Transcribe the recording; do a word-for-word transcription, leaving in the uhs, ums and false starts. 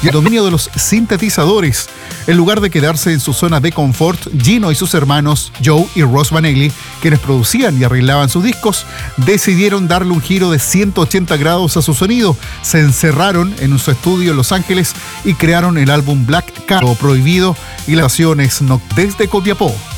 y el dominio de los sintetizadores. En lugar de quedarse en su zona de confort, Gino y sus hermanos Joe y Ross Vanelli, quienes producían y arreglaban sus discos, decidieron darle un giro de ciento ochenta grados a su sonido. Se encerraron en su estudio en Los Ángeles y crearon el álbum Black Caro Prohibido y las canciones no desde Copiapó.